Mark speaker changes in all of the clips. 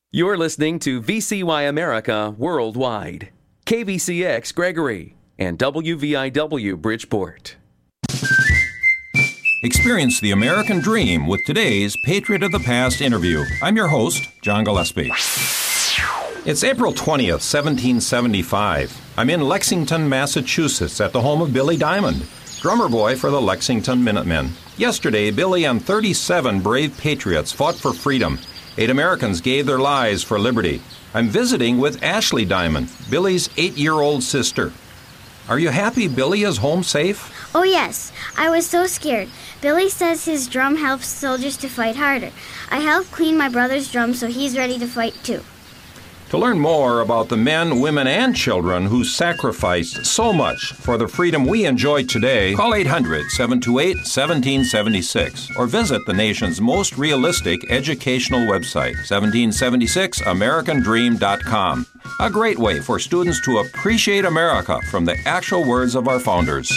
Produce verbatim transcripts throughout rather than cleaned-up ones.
Speaker 1: You're listening to V C Y America Worldwide, K V C X Gregory, and W V I W Bridgeport.
Speaker 2: Experience the American dream with today's Patriot of the Past interview. I'm your host, John Gillespie. It's April twentieth, seventeen seventy-five. I'm in Lexington, Massachusetts, at the home of Billy Diamond, drummer boy for the Lexington Minutemen. Yesterday, Billy and thirty-seven brave patriots fought for freedom. Eight Americans gave their lives for liberty. I'm visiting with Ashley Diamond, Billy's eight-year-old sister. Are you happy Billy is home safe?
Speaker 3: Oh, yes. I was so scared. Billy says his drum helps soldiers to fight harder. I helped clean my brother's drum so he's ready to fight too.
Speaker 2: To learn more about the men, women, and children who sacrificed so much for the freedom we enjoy today, call eight hundred, seven two eight, one seven seven six or visit the nation's most realistic educational website, seventeen seventy-six american dream dot com. A great way for students to appreciate America from the actual words of our founders.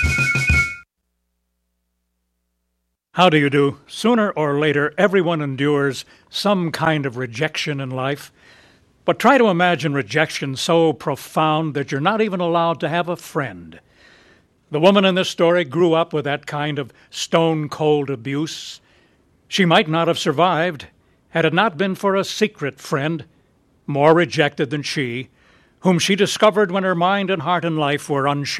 Speaker 4: How do you do? Sooner or later, everyone endures some kind of rejection in life. But try to imagine rejection so profound that you're not even allowed to have a friend. The woman in this story grew up with that kind of stone-cold abuse. She might not have survived had it not been for a secret friend, more rejected than she, whom she discovered when her mind and heart and life were unshaken.